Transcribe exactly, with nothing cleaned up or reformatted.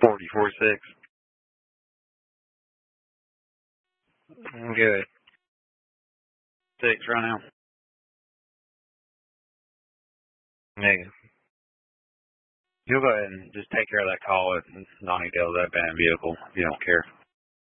forty-four six. Good. Six right now. Negative. You'll go ahead and just take care of that call with Donnie Dale, that band vehicle, if you don't care.